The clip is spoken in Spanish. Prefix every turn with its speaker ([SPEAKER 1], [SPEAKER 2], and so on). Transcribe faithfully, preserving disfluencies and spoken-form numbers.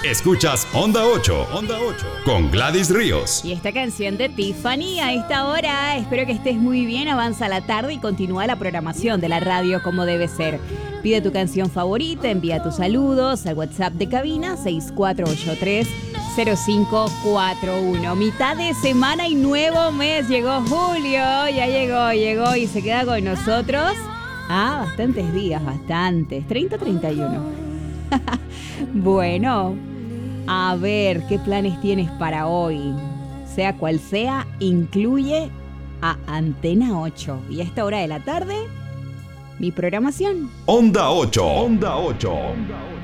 [SPEAKER 1] Escuchas Onda ocho, Onda ocho, con Gladys Ríos.
[SPEAKER 2] Y esta canción de Tiffany a esta hora, espero que estés muy bien, avanza la tarde y continúa la programación de la radio como debe ser. Pide tu canción favorita, envía tus saludos al WhatsApp de cabina seis cuatro ocho tres cero cinco cuatro uno. Mitad de semana y nuevo mes, llegó julio, ya llegó, llegó y se queda con nosotros. Ah, bastantes días, bastantes, treinta, treinta y uno. Bueno, a ver, ¿qué planes tienes para hoy? Sea cual sea, incluye a Antena ocho. Y a esta hora de la tarde, mi programación.
[SPEAKER 1] Onda ocho, Onda ocho.